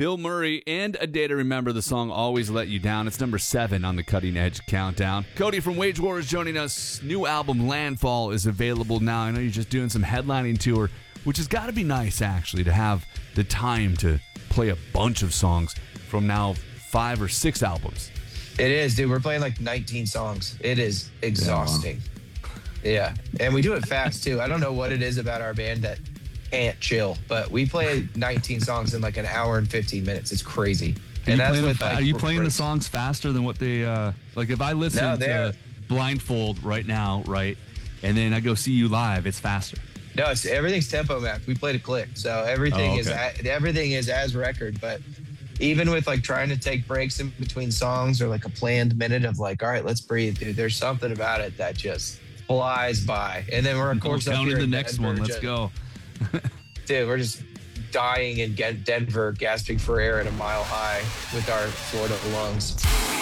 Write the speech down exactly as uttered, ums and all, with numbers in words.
Bill Murray and A Day to Remember, the song Always Let You Down. It's number seven on the Cutting Edge Countdown. Cody from Wage War is joining us. New album Landfall is available now. I know you're just doing some headlining tour, which has got to be nice, actually, to have the time to play a bunch of songs from now five or six albums. It is, dude. We're playing like nineteen songs. It is exhausting. Yeah, and we do it fast, too. I don't know what it is about our band that can't chill, but we play nineteen songs in like an hour and fifteen minutes. It's crazy. And that's with, like, are you playing the songs faster than what they uh like? If I listen no, to Blindfold right now, right, and then I go see you live, it's faster. No, it's everything's tempo mapped. We played a click, so everything oh, okay. is a, everything is as record. But even with like trying to take breaks in between songs or like a planned minute of like, all right, let's breathe, dude. There's something about it that just flies by. And then we're of course down to the next Denver, one. Let's just, go. Dude, we're just dying in Denver, gasping for air at a mile high with our Florida lungs.